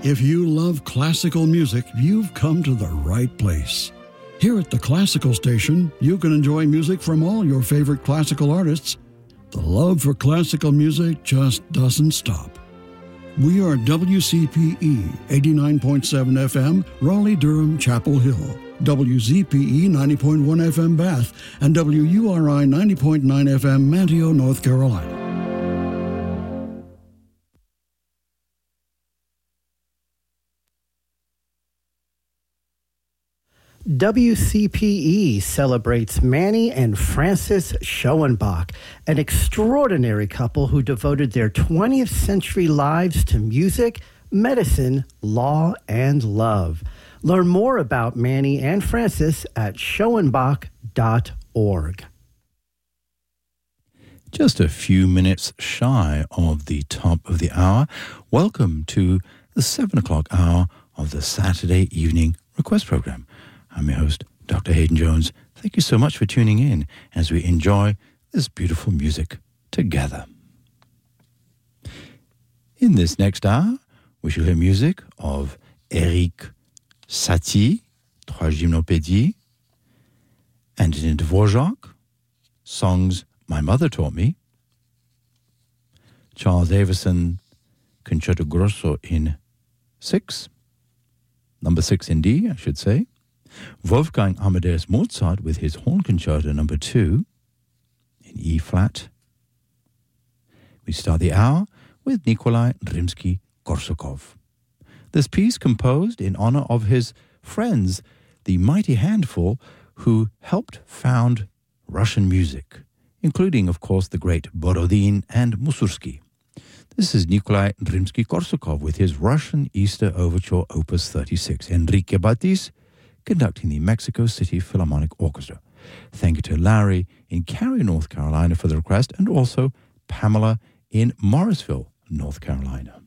If you love classical music, you've come to the right place. Here at the Classical Station, you can enjoy music from all your favorite classical artists. The love for classical music just doesn't stop. We are WCPE 89.7 FM, Raleigh-Durham, Chapel Hill, WZPE 90.1 FM, Bath, and WURI 90.9 FM, Manteo, North Carolina. WCPE celebrates Manny and Frances Schoenbach, an extraordinary couple who devoted their 20th century lives to music, medicine, law, and love. Learn more about Manny and Frances at schoenbach.org. Just a few minutes shy of the top of the hour. Welcome to the 7 o'clock hour of the Saturday Evening Request Program. I'm your host, Dr. Hayden Jones. Thank you so much for tuning in as we enjoy this beautiful music together. In this next hour, we shall hear music of Erik Satie, Trois Gymnopédies, Antonin Dvorak, songs My Mother Taught Me, Charles Avison, Concerto Grosso in 6, number 6 in D, I should say, Wolfgang Amadeus Mozart with his Horn Concerto No. 2 in E-flat. We start the hour with Nikolai Rimsky-Korsakov. This piece composed in honor of his friends, the mighty handful who helped found Russian music, including, of course, the great Borodin and Mussorgsky. This is Nikolai Rimsky-Korsakov with his Russian Easter Overture Opus 36. Enrique Batis conducting the Mexico City Philharmonic Orchestra. Thank you to Larry in Cary, North Carolina for the request, and also Pamela in Morrisville, North Carolina.